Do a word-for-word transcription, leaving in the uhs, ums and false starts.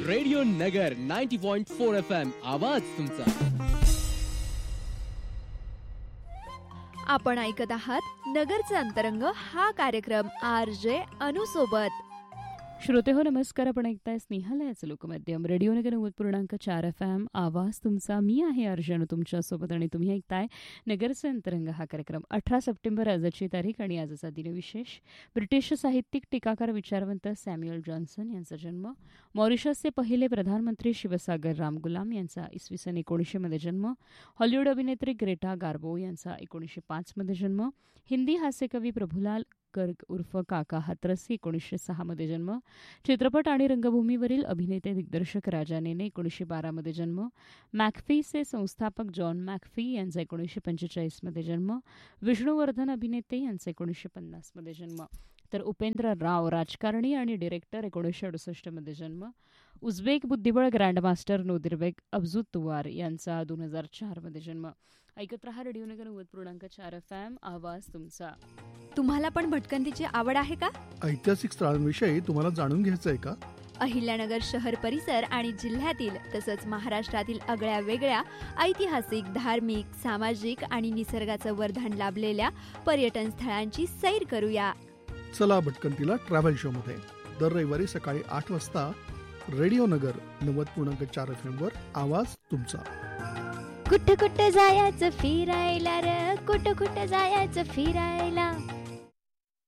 Radio नगर ninety point four F M आवाज तुमचा. आपण ऐकत आहात नगरचे अंतरंग हा कार्यक्रम आर जे अनु सोबत. श्रोते हो नमस्कार. आपण ऐकताय स्नेहालयाचं लोकमाध्यम रेडिओ नगर नव्वद पूर्णांक चार एफ एम आवाज तुमचा. मी आहे अर्जन तुमच्यासोबत आणि तुम्ही ऐकताय नगरचे अंतरंग हा कार्यक्रम. अठरा सप्टेंबर आजची तारीख आणि आजचा दिनविशेष. ब्रिटिश साहित्यिक टीकाकार विचारवंत सॅम्युअल जॉन्सन यांचा जन्म. मॉरिशसचे पहिले प्रधानमंत्री शिवसागर रामगुलाम यांचा इसवी सन एकोणीसशे मध्ये जन्म. हॉलिवूड अभिनेत्री ग्रेटा गार्बो यांचा एकोणीसशे पाच मध्ये जन्म. हिंदी हास्यकवी प्रभुलाल गर्ग उर्फ काका हातरसी एकोणीसशे सहा मध्ये जन्म. चित्रपट आणि रंगभूमीवरील अभिनेते दिग्दर्शक राजानेने एकोणीसशे बारा मध्ये जन्म. मॅकफीचे संस्थापक जॉन मॅकफी यांचा एकोणीसशे पंचेचाळीस मध्ये जन्म. विष्णुवर्धन अभिनेते यांचा एकोणीसशे पन्नास मध्ये जन्म. तर उपेंद्र राव राजकारणी आणि डिरेक्टर एकोणीसशे अडुसष्ट मध्ये जन्म. उझबेक बुद्धिबळ ग्रँडमास्टर नोदिरबेक अब्जुतुवार यांचा दोन हजार चार मध्ये जन्म. ऐकत रहा रेडिओ नगर नव्वद पूर्णांक चार एफ एम आवाज तुमचा. तुम्हाला पण भटकंतीची आवड आहे का? ऐतिहासिक स्थळांविषयी तुम्हाला जाणून घ्यायचं आहे का? अहिल्यानगर शहर परिसर आणि जिल्ह्यातील तसंच महाराष्ट्रातील आगळ्या वेगळ्या ऐतिहासिक, धार्मिक, सामाजिक आणि निसर्गाचं वरदान लाभलेल्या पर्यटन स्थळांची सैर करूया. चला भटकंतीला ट्रॅव्हल शो मध्ये दर रविवारी सकाळी आठ वाजता रेडिओ नगर नव्वद पूर्णांक चार एफ एम वर आवाज तुमचा. कुठं कुठं जायचं फिरायला र, कुठं कुठं जायचं फिरायला.